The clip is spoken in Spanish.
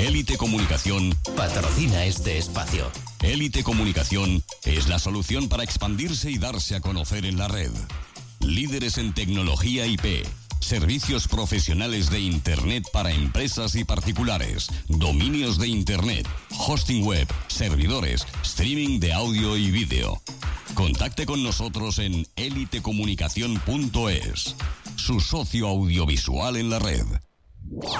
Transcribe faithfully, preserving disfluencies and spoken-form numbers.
Élite Comunicación patrocina este espacio. Élite Comunicación es la solución para expandirse y darse a conocer en la red. Líderes en tecnología I P, servicios profesionales de Internet para empresas y particulares, dominios de Internet, hosting web, servidores, streaming de audio y vídeo. Contacte con nosotros en élite comunicación punto es, su socio audiovisual en la red.